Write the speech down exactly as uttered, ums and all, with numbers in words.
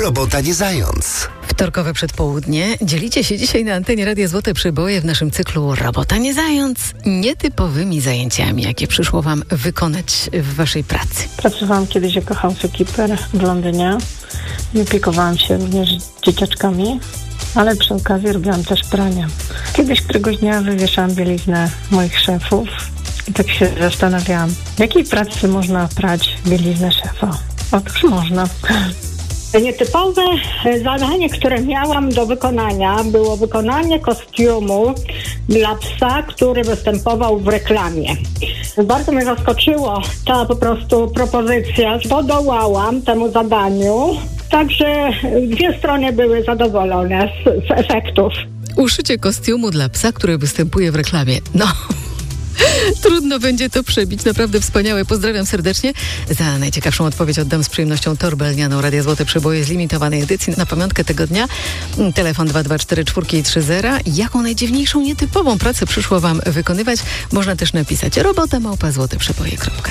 Robota nie zając. Wtorkowe przedpołudnie. Dzielicie się dzisiaj na antenie Radia Złote Przyboje w naszym cyklu Robota nie zając nietypowymi zajęciami, jakie przyszło wam wykonać w waszej pracy. Pracowałam kiedyś jako housekeeper w Londynie i opiekowałam się również dzieciaczkami, ale przy okazji robiłam też pranie. Kiedyś któregoś dnia wywieszałam bieliznę moich szefów i tak się zastanawiałam, w jakiej pracy można prać bieliznę szefa? Otóż można. Nietypowe zadanie, które miałam do wykonania, było wykonanie kostiumu dla psa, który występował w reklamie. Bardzo mnie zaskoczyło ta po prostu propozycja. Podołałam temu zadaniu, także dwie strony były zadowolone z, z efektów. Uszycie kostiumu dla psa, który występuje w reklamie. No... Trudno będzie to przebić. Naprawdę wspaniałe. Pozdrawiam serdecznie. Za najciekawszą odpowiedź oddam z przyjemnością torbę lnianą Radia Złote Przyboje z limitowanej edycji na pamiątkę tego dnia. Telefon dwa dwa cztery cztery trzy zero. Jaką najdziwniejszą, nietypową pracę przyszło wam wykonywać? Można też napisać robota małpa złote przyboje kropka